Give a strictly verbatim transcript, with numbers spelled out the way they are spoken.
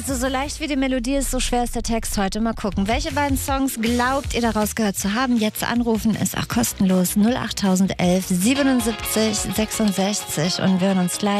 Also so leicht wie die Melodie ist, so schwer ist der Text heute. Mal gucken, welche beiden Songs glaubt ihr daraus gehört zu haben? Jetzt anrufen ist auch kostenlos. null acht elf siebenundsiebzig sechsundsechzig und wir hören uns gleich.